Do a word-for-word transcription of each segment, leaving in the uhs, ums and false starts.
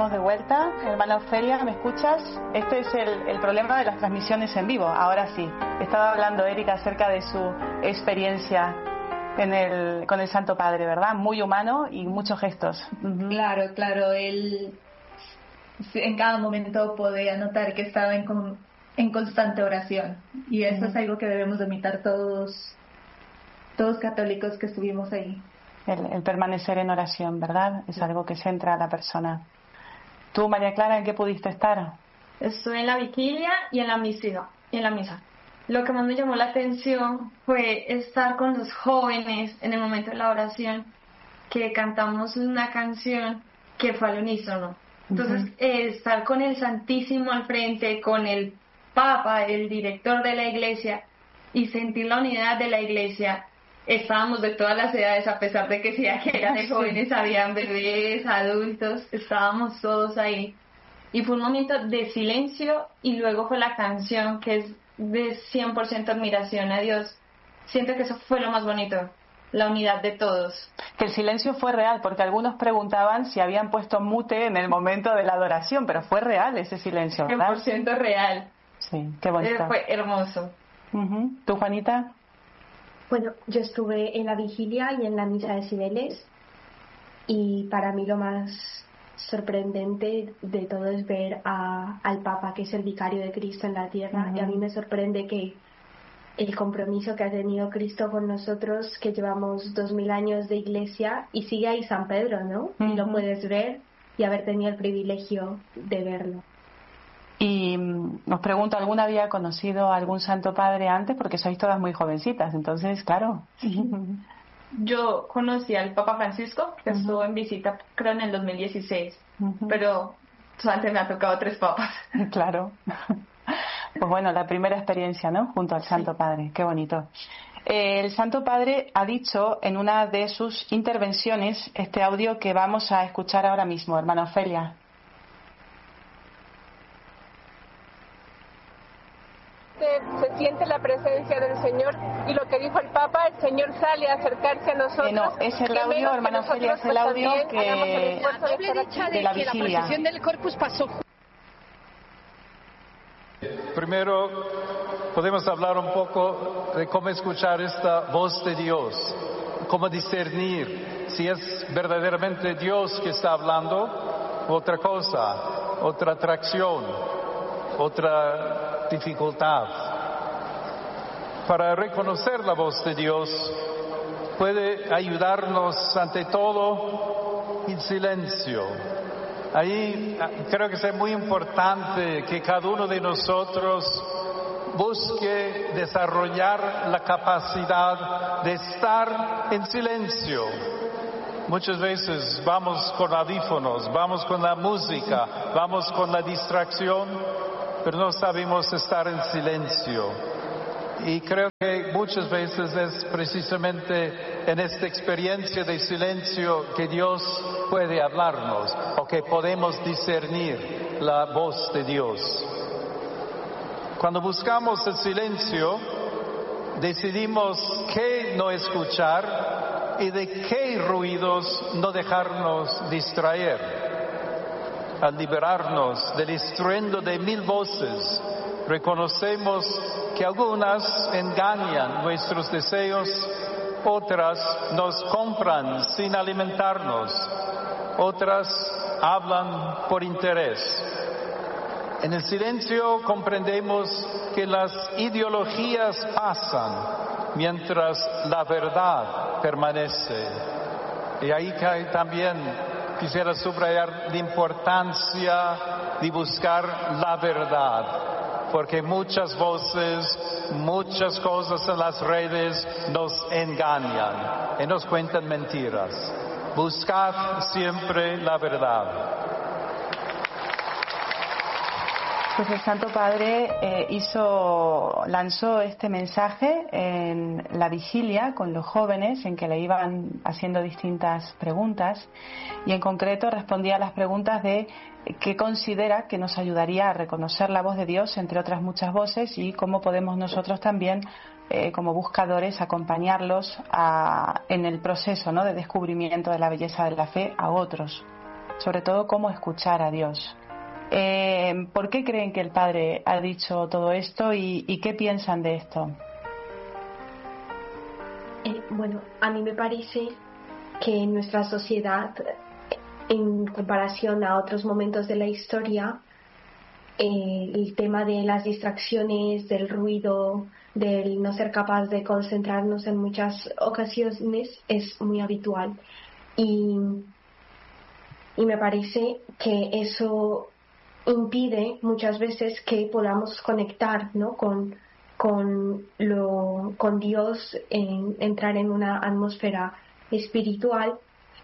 De vuelta, hermana Ofelia, ¿me escuchas? Este es el, el problema de las transmisiones en vivo. Ahora sí, estaba hablando Erika acerca de su experiencia en el, con el Santo Padre, ¿verdad? Muy humano y muchos gestos. Uh-huh. Claro, claro, él en cada momento podía notar que estaba en, con, en constante oración, y eso uh-huh. es algo que debemos de imitar todos, todos católicos que estuvimos ahí. El, el permanecer en oración, ¿verdad? Es algo que centra a la persona. ¿Tú, María Clara, en qué pudiste estar? Estuve en la vigilia y en la misa, y en la misa. Lo que más me llamó la atención fue estar con los jóvenes en el momento de la oración, que cantamos una canción que fue al unísono. Entonces, uh-huh. eh, estar con el Santísimo al frente, con el Papa, el director de la iglesia, y sentir la unidad de la iglesia. Estábamos de todas las edades, a pesar de que sí, que eran de jóvenes, habían bebés, adultos, estábamos todos ahí. Y fue un momento de silencio, y luego fue la canción, que es de cien por ciento admiración a Dios. Siento que eso fue lo más bonito, la unidad de todos. Que el silencio fue real, porque algunos preguntaban si habían puesto mute en el momento de la adoración, pero fue real ese silencio, ¿verdad? cien por ciento real. Sí, qué bonito. Fue hermoso. Uh-huh. ¿Tú, Juanita? Bueno, yo estuve en la vigilia y en la misa de Cibeles, y para mí lo más sorprendente de todo es ver a, al Papa, que es el vicario de Cristo en la tierra. Uh-huh. Y a mí me sorprende que el compromiso que ha tenido Cristo con nosotros, que llevamos dos mil años de iglesia, y sigue ahí San Pedro, ¿no? Uh-huh. Y lo puedes ver y haber tenido el privilegio de verlo. Y os pregunto, ¿alguna había conocido a algún Santo Padre antes? Porque sois todas muy jovencitas, entonces, claro. Yo conocí al Papa Francisco, que uh-huh. estuvo en visita, creo, en el dos mil dieciséis, uh-huh. pero antes me ha tocado tres papas. Claro. Pues bueno, la primera experiencia, ¿no? Junto al Santo sí. Padre, qué bonito. Eh, el Santo Padre ha dicho en una de sus intervenciones este audio que vamos a escuchar ahora mismo, hermana Ofelia. Se siente la presencia del Señor, y lo que dijo el Papa, el Señor sale a acercarse a nosotros. Eh, no, es el audio, hermana Ofelia, es el audio que de, de la vigilia. Que la procesión del Corpus pasó. Primero, podemos hablar un poco de cómo escuchar esta voz de Dios, cómo discernir si es verdaderamente Dios que está hablando, otra cosa, otra atracción, otra dificultad. Para reconocer la voz de Dios puede ayudarnos ante todo el silencio. Ahí creo que es muy importante que cada uno de nosotros busque desarrollar la capacidad de estar en silencio. Muchas veces vamos con audífonos, vamos con la música, vamos con la distracción, pero no sabemos estar en silencio. Y creo que muchas veces es precisamente en esta experiencia de silencio que Dios puede hablarnos, o que podemos discernir la voz de Dios. Cuando buscamos el silencio, decidimos qué no escuchar y de qué ruidos no dejarnos distraer. Al liberarnos del estruendo de mil voces, reconocemos que algunas engañan nuestros deseos, otras nos compran sin alimentarnos, otras hablan por interés. En el silencio comprendemos que las ideologías pasan mientras la verdad permanece. Y ahí también quisiera subrayar la importancia de buscar la verdad, porque muchas voces, muchas cosas en las redes nos engañan y nos cuentan mentiras. Buscad siempre la verdad. Pues el Santo Padre eh, hizo, lanzó este mensaje en la vigilia con los jóvenes, en que le iban haciendo distintas preguntas, y en concreto respondía a las preguntas de qué considera que nos ayudaría a reconocer la voz de Dios entre otras muchas voces, y cómo podemos nosotros también eh, como buscadores acompañarlos a, en el proceso, ¿no?, de descubrimiento de la belleza de la fe a otros. sobre todo cómo escuchar a Dios. Eh, ¿Por qué creen que el Padre ha dicho todo esto y, y qué piensan de esto? Eh, bueno, a mí me parece que en nuestra sociedad, en comparación a otros momentos de la historia, eh, el tema de las distracciones, del ruido, del no ser capaz de concentrarnos en muchas ocasiones es muy habitual. Y, y me parece que eso impide muchas veces que podamos conectar, ¿no?, con con lo con Dios, en, entrar en una atmósfera espiritual.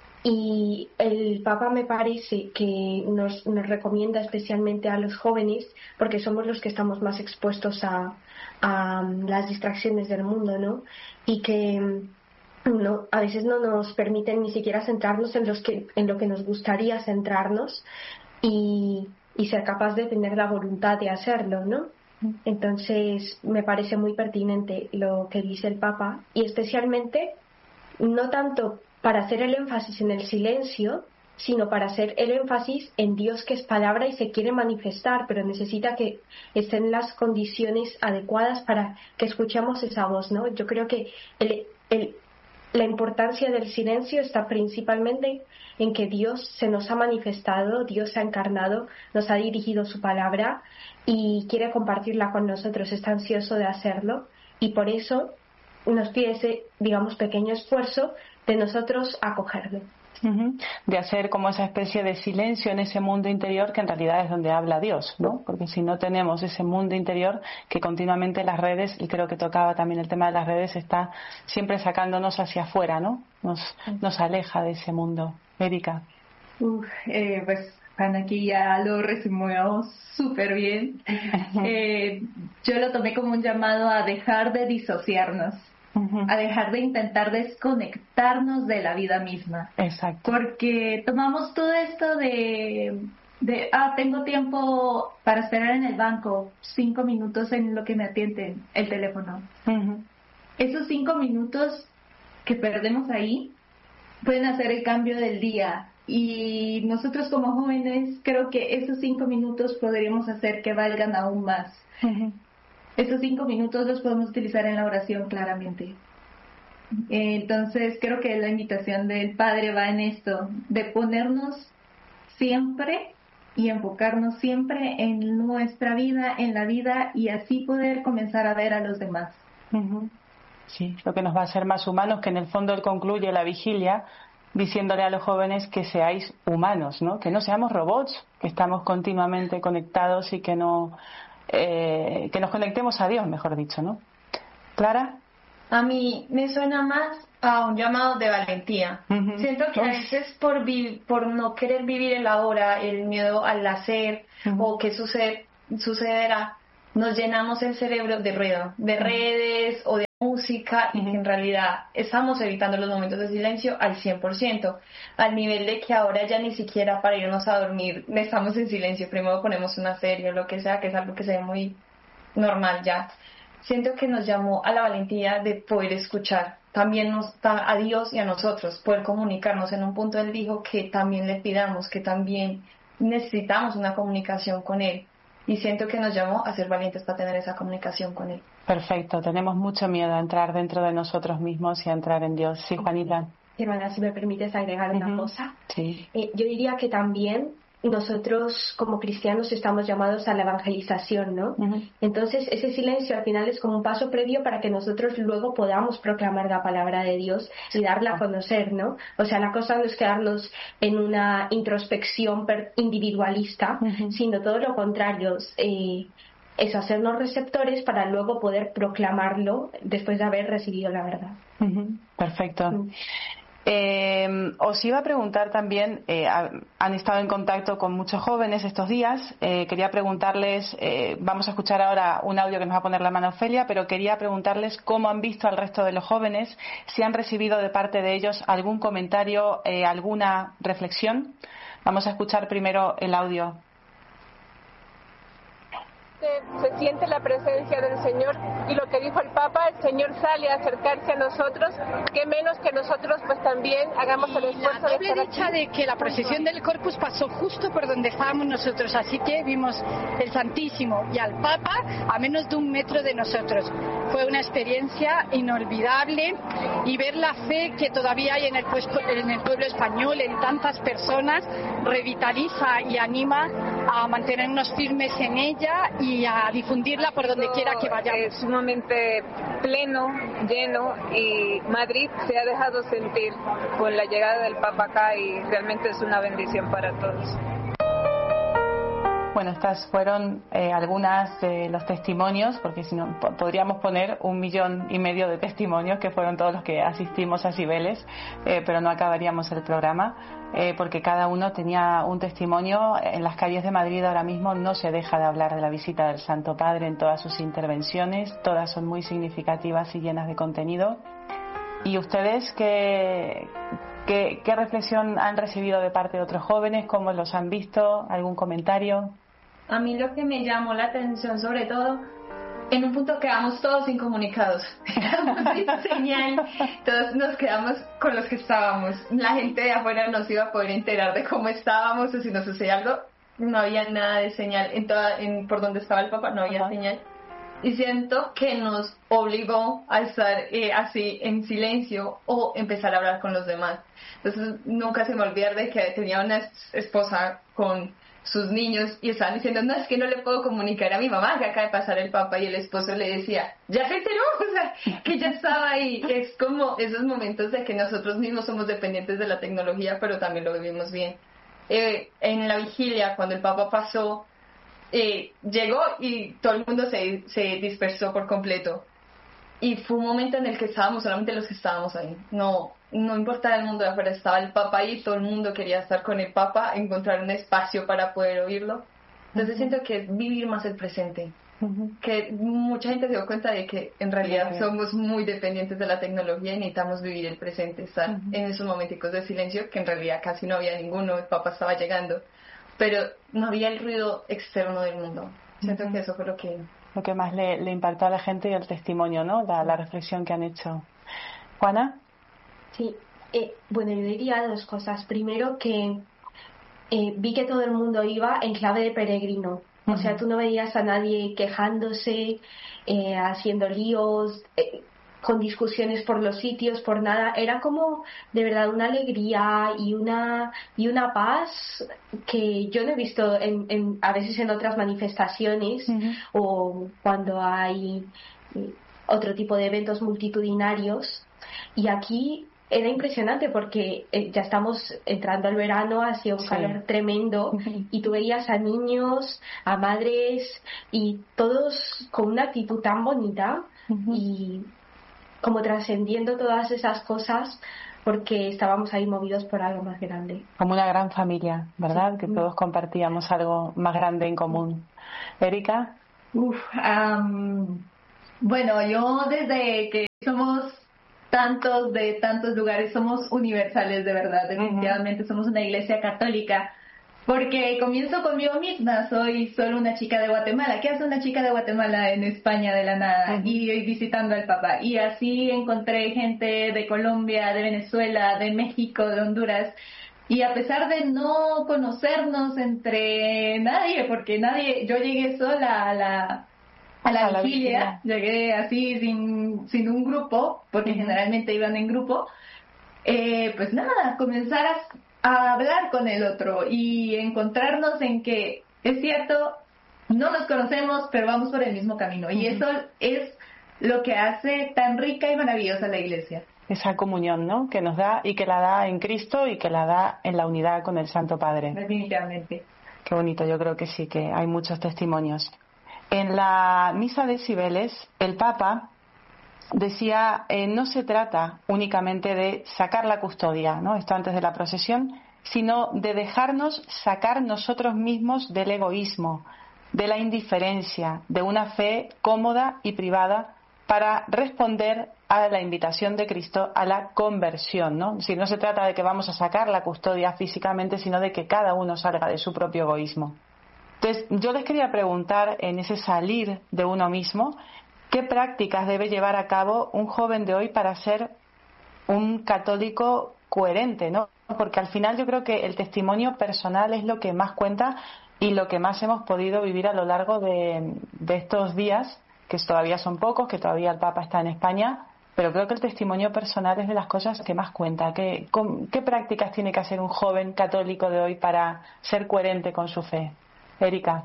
Y el Papa me parece que nos, nos recomienda especialmente a los jóvenes, porque somos los que estamos más expuestos a, a las distracciones del mundo, ¿no? Y que no, a veces no nos permiten ni siquiera centrarnos en, los que, en lo que nos gustaría centrarnos y, y ser capaz de tener la voluntad de hacerlo, ¿no? Entonces me parece muy pertinente lo que dice el Papa, y especialmente no tanto para hacer el énfasis en el silencio, sino para hacer el énfasis en Dios, que es palabra y se quiere manifestar, pero necesita que estén las condiciones adecuadas para que escuchemos esa voz, ¿no? Yo creo que el, el, la importancia del silencio está principalmente en que Dios se nos ha manifestado, Dios se ha encarnado, nos ha dirigido su palabra y quiere compartirla con nosotros, está ansioso de hacerlo, y por eso nos pide ese, digamos, pequeño esfuerzo de nosotros acogerlo. Uh-huh. De hacer como esa especie de silencio en ese mundo interior que en realidad es donde habla Dios, ¿no? Porque si no tenemos ese mundo interior que continuamente las redes, y creo que tocaba también el tema de las redes, está siempre sacándonos hacia afuera, ¿no? Nos, nos aleja de ese mundo. Erika. Uf, eh, pues Juan aquí ya lo resumió súper bien. Eh, yo lo tomé como un llamado a dejar de disociarnos, uh-huh. a dejar de intentar desconectarnos de la vida misma. Exacto. Porque tomamos todo esto de, de, ah, tengo tiempo para esperar en el banco, cinco minutos en lo que me atienden el teléfono. Uh-huh. Esos cinco minutos que perdemos ahí pueden hacer el cambio del día. Y nosotros como jóvenes creo que esos cinco minutos podríamos hacer que valgan aún más. Uh-huh. Esos cinco minutos los podemos utilizar en la oración claramente. Entonces creo que la invitación del Padre va en esto, de ponernos siempre y enfocarnos siempre en nuestra vida, en la vida, y así poder comenzar a ver a los demás. Uh-huh. Sí, lo que nos va a hacer más humanos, que en el fondo él concluye la vigilia diciéndole a los jóvenes que seáis humanos, ¿no? Que no seamos robots, que estamos continuamente conectados y que no eh, que nos conectemos a Dios, mejor dicho, ¿no? Clara. A mí me suena más a un llamado de valentía. Uh-huh. Siento que a veces por vi- por no querer vivir el ahora, el miedo al hacer uh-huh. o qué sucede, sucederá, nos llenamos el cerebro de ruido, de uh-huh. redes o de música, uh-huh. y que en realidad estamos evitando los momentos de silencio al cien por ciento, al nivel de que ahora ya ni siquiera para irnos a dormir estamos en silencio, primero ponemos una serie o lo que sea, que es algo que se ve muy normal ya. Siento que nos llamó a la valentía de poder escuchar también nos, a Dios y a nosotros, poder comunicarnos. En un punto él dijo que también le pidamos, que también necesitamos una comunicación con él. Y siento que nos llamó a ser valientes para tener esa comunicación con él. Perfecto, tenemos mucho miedo a entrar dentro de nosotros mismos y a entrar en Dios. Sí, Juanita. Hermana, si me permites agregar una uh-huh. cosa. Sí. Eh, yo diría que también nosotros como cristianos estamos llamados a la evangelización, ¿no? Uh-huh. Entonces ese silencio al final es como un paso previo para que nosotros luego podamos proclamar la palabra de Dios y darla a conocer, ¿no? O sea, la cosa no es quedarnos en una introspección individualista, uh-huh. sino todo lo contrario, eh, es hacernos receptores para luego poder proclamarlo después de haber recibido la verdad. Uh-huh. Perfecto. Uh-huh. Eh, os iba a preguntar también, eh, han estado en contacto con muchos jóvenes estos días, eh, quería preguntarles, eh, vamos a escuchar ahora un audio que nos va a poner la mano Ofelia, pero quería preguntarles cómo han visto al resto de los jóvenes, si han recibido de parte de ellos algún comentario, eh, alguna reflexión. Vamos a escuchar primero el audio. Se siente la presencia del Señor y lo que dijo el Papa, el Señor sale a acercarse a nosotros, que menos que nosotros pues también hagamos el esfuerzo la doble de estar dicha aquí. de que la procesión del Corpus pasó justo por donde estábamos nosotros, así que vimos el Santísimo y al Papa a menos de un metro de nosotros. Fue una experiencia inolvidable y ver la fe que todavía hay en el, en el pueblo español, en tantas personas, revitaliza y anima a mantenernos firmes en ella y a difundirla por donde quiera que vayamos. Es sumamente pleno, lleno, y Madrid se ha dejado sentir con la llegada del Papa acá y realmente es una bendición para todos. Bueno, estas fueron eh, algunas de los testimonios, porque si no po- podríamos poner un millón y medio de testimonios, que fueron todos los que asistimos a Cibeles, eh, pero no acabaríamos el programa, eh, porque cada uno tenía un testimonio. En las calles de Madrid ahora mismo no se deja de hablar de la visita del Santo Padre en todas sus intervenciones, todas son muy significativas y llenas de contenido. ¿Y ustedes qué, qué, qué reflexión han recibido de parte de otros jóvenes? ¿Cómo los han visto? ¿Algún comentario? A mí lo que me llamó la atención, sobre todo, en un punto quedamos todos incomunicados, quedamos sin señal, todos nos quedamos con los que estábamos. La gente de afuera no se iba a poder enterar de cómo estábamos o si nos sucedía algo, no había nada de señal. En toda, en, por donde estaba el Papa no había Ajá. señal. Y siento que nos obligó a estar eh, así en silencio o empezar a hablar con los demás. Entonces nunca se me olvida de que tenía una esposa con sus niños y estaban diciendo, no, es que no le puedo comunicar a mi mamá que acaba de pasar el Papa, y el esposo le decía, ya se enteró, o sea, que ya estaba ahí. Es como esos momentos de que nosotros mismos somos dependientes de la tecnología, pero también lo vivimos bien. Eh, en la vigilia, cuando el Papa pasó, eh, llegó y todo el mundo se, se dispersó por completo. Y fue un momento en el que estábamos solamente los que estábamos ahí. No, no importaba el mundo de afuera, estaba el Papa ahí, todo el mundo quería estar con el Papa, encontrar un espacio para poder oírlo. Entonces uh-huh. siento que es vivir más el presente. Uh-huh. Que mucha gente se dio cuenta de que en realidad uh-huh. somos muy dependientes de la tecnología y necesitamos vivir el presente, estar uh-huh. en esos momenticos de silencio, que en realidad casi no había ninguno, el Papa estaba llegando, pero no había el ruido externo del mundo. Siento uh-huh. que eso fue lo que... lo que más le, le impactó a la gente y el testimonio, ¿no? La, la reflexión que han hecho. ¿Juana? Sí, eh, bueno, yo diría dos cosas. Primero, que eh, vi que todo el mundo iba en clave de peregrino. Uh-huh. O sea, tú no veías a nadie quejándose, eh, haciendo líos, eh, con discusiones por los sitios, por nada. Era como de verdad una alegría y una y una paz que yo no he visto en, en, a veces en otras manifestaciones uh-huh. o cuando hay otro tipo de eventos multitudinarios. Y aquí era impresionante porque eh, ya estamos entrando al verano, hacía un sí. calor tremendo uh-huh. y tú veías a niños, a madres y todos con una actitud tan bonita uh-huh. y como trascendiendo todas esas cosas porque estábamos ahí movidos por algo más grande. Como una gran familia, ¿verdad? Sí. Que todos compartíamos algo más grande en común. ¿Erika? Uf, um, bueno, yo desde que somos tantos de tantos lugares, somos universales de verdad, definitivamente uh-huh. somos una iglesia católica. Porque comienzo conmigo misma, soy solo una chica de Guatemala. ¿Qué hace una chica de Guatemala en España de la nada? Uh-huh. Y visitando al Papa. Y así encontré gente de Colombia, de Venezuela, de México, de Honduras. Y a pesar de no conocernos entre nadie, porque nadie, yo llegué sola a la, a la, a vigilia, la vigilia, llegué así sin, sin un grupo, porque uh-huh. generalmente iban en grupo. Eh, pues nada, comenzar a... a hablar con el otro y encontrarnos en que es cierto, no nos conocemos, pero vamos por el mismo camino. Y uh-huh. eso es lo que hace tan rica y maravillosa la iglesia. Esa comunión, ¿no? Que nos da y que la da en Cristo y que la da en la unidad con el Santo Padre. Definitivamente. Qué bonito, yo creo que sí, que hay muchos testimonios. En la misa de Cibeles, el Papa decía, eh, no se trata únicamente de sacar la custodia, ¿no? Esto antes de la procesión, sino de dejarnos sacar nosotros mismos del egoísmo, de la indiferencia, de una fe cómoda y privada para responder a la invitación de Cristo a la conversión, ¿no? Si no se trata de que vamos a sacar la custodia físicamente, sino de que cada uno salga de su propio egoísmo. Entonces, yo les quería preguntar, en ese salir de uno mismo, ¿qué prácticas debe llevar a cabo un joven de hoy para ser un católico coherente, ¿no? Porque al final yo creo que el testimonio personal es lo que más cuenta y lo que más hemos podido vivir a lo largo de, de estos días, que todavía son pocos, que todavía el Papa está en España, pero creo que el testimonio personal es de las cosas que más cuenta. ¿Qué, con, ¿qué prácticas tiene que hacer un joven católico de hoy para ser coherente con su fe? Erika.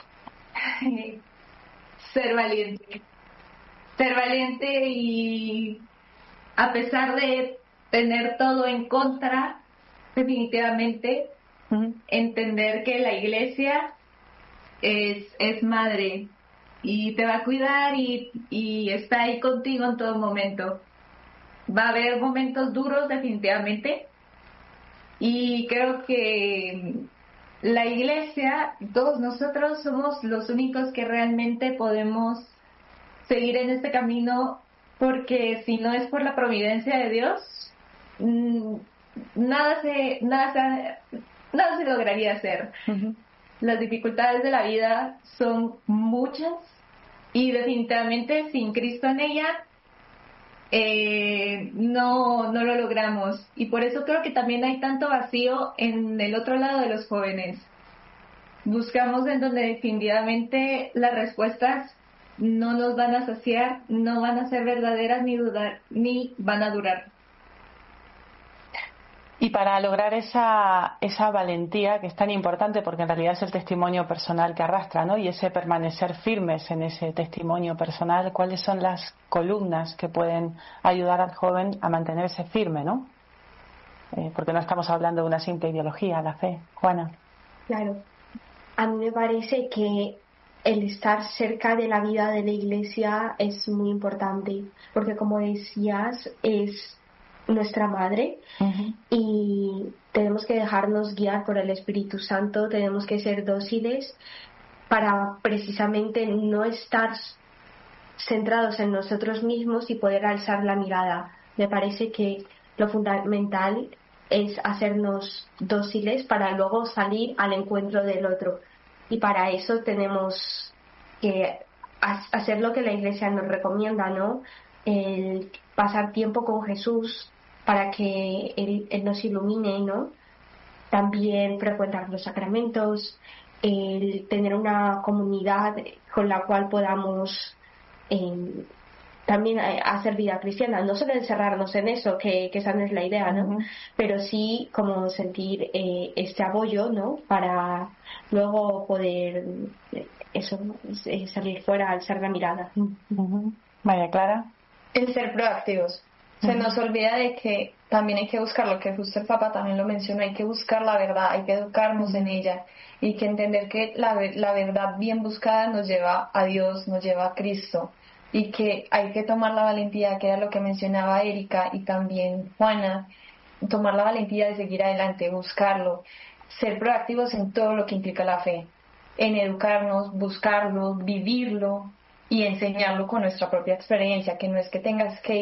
Ser valiente. Ser valiente y a pesar de tener todo en contra, definitivamente, uh-huh. entender que la iglesia es, es madre y te va a cuidar y, y está ahí contigo en todo momento. Va a haber momentos duros, definitivamente, y creo que la iglesia, todos nosotros somos los únicos que realmente podemos seguir en este camino, porque si no es por la providencia de Dios, nada se nada se, nada se lograría hacer. Uh-huh. Las dificultades de la vida son muchas y definitivamente sin Cristo en ella eh, no no lo logramos, y por eso creo que también hay tanto vacío en el otro lado de los jóvenes. Buscamos en donde definitivamente las respuestas no nos van a saciar, no van a ser verdaderas ni dudar, ni van a durar. Y para lograr esa esa valentía, que es tan importante, porque en realidad es el testimonio personal que arrastra, ¿no? Y ese permanecer firmes en ese testimonio personal, ¿cuáles son las columnas que pueden ayudar al joven a mantenerse firme, ¿no? Eh, porque no estamos hablando de una simple ideología, la fe. Juana. Claro. A mí me parece que el estar cerca de la vida de la iglesia es muy importante, porque como decías, es nuestra madre. Uh-huh. Y tenemos que dejarnos guiar por el Espíritu Santo, tenemos que ser dóciles para precisamente no estar centrados en nosotros mismos y poder alzar la mirada. Me parece que lo fundamental es hacernos dóciles para luego salir al encuentro del otro, y para eso tenemos que hacer lo que la iglesia nos recomienda, ¿no? El pasar tiempo con Jesús para que él, él nos ilumine, ¿no? También frecuentar los sacramentos, el tener una comunidad con la cual podamos eh, también hacer vida cristiana, no solo encerrarnos en eso, que, que esa no es la idea, ¿no? Uh-huh. Pero sí como sentir eh, este apoyo, ¿no? Para luego poder eh, eso, eh, salir fuera, alzar la mirada. Uh-huh. María Clara. El ser proactivos. Se uh-huh. nos olvida de que también hay que buscar, lo que justo el Papa también lo mencionó, hay que buscar la verdad, hay que educarnos uh-huh. en ella, y que entender que la, la verdad bien buscada nos lleva a Dios, nos lleva a Cristo, y que hay que tomar la valentía, que era lo que mencionaba Erika y también Juana, tomar la valentía de seguir adelante, buscarlo, ser proactivos en todo lo que implica la fe, en educarnos, buscarlo, vivirlo y enseñarlo con nuestra propia experiencia, que no es que tengas que